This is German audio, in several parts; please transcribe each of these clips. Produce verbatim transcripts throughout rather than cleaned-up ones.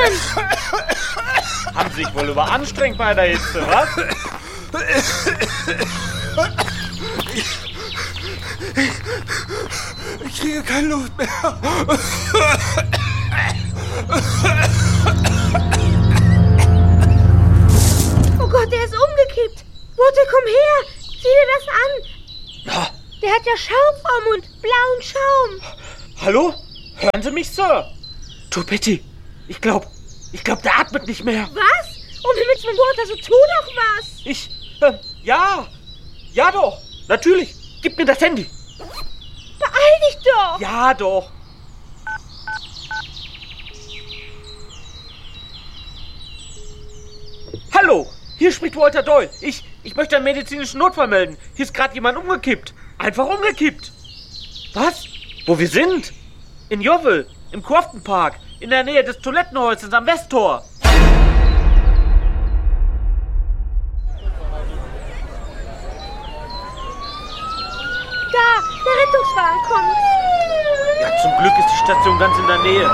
denn? Haben Sie sich wohl überanstrengt bei der Hitze, was? Ich kriege keine Luft mehr. Oh Gott, der ist umgekippt. Wotte, komm her. Sieh dir das an. Der hat ja Schaum vorm Mund. Blauen Schaum. Hallo? Hören Sie mich, Sir? Du, Betty, ich glaub, ich glaub, der atmet nicht mehr. Was? Um Himmels Willen, Wotte, so tu doch was. Ich, äh, ja. Ja doch, natürlich. Gib mir das Handy. Beeil dich doch. Ja doch. Hallo, hier spricht Walter Doyle. Ich, ich möchte einen medizinischen Notfall melden. Hier ist gerade jemand umgekippt. Einfach umgekippt. Was? Wo wir sind? In Yeovil, im Crofton Park, in der Nähe des Toilettenhäuschens am Westtor. Da, der Rettungswagen kommt. Ja, zum Glück ist die Station ganz in der Nähe.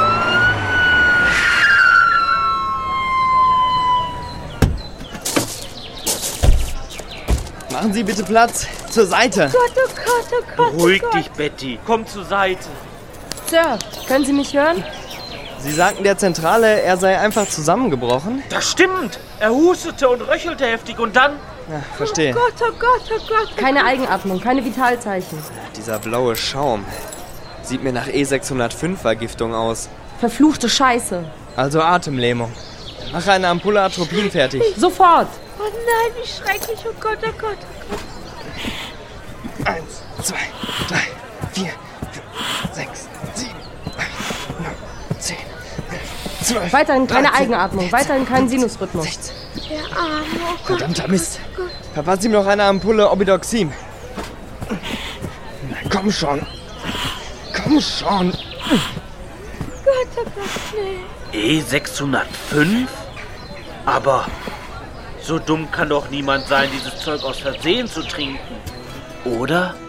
Machen Sie bitte Platz. Zur Seite. Gott, oh Gott, oh Gott, Beruhig oh Gott. dich, Betty. Komm zur Seite. Sir, können Sie mich hören? Sie sagten der Zentrale, er sei einfach zusammengebrochen. Das stimmt. Er hustete und röchelte heftig und dann... Ja, verstehe. Oh Gott, oh Gott, oh Gott. Keine Eigenatmung, keine Vitalzeichen. Dieser blaue Schaum. Sieht mir nach E sechshundertfünf Vergiftung aus. Verfluchte Scheiße. Also Atemlähmung. Mach eine Ampulle Atropin fertig. Sofort. Oh nein, wie schrecklich, oh Gott, oh Gott, oh Gott. Eins, zwei, drei, vier, fünf, sechs, sieben, acht, neun, zehn, elf, zwölf. Weiterhin keine dreizehn, Eigenatmung, weiterhin keinen Sinusrhythmus. sechzehn. Der Arme, oh Gott. Verdammter Mist. Oh Gott. Verpassen Sie mir noch eine Ampulle Obidoxin. Na, komm schon. Komm schon. Gott, oh Gott, nee. E sechshundertfünf? Aber so dumm kann doch niemand sein, dieses Zeug aus Versehen zu trinken. Oder?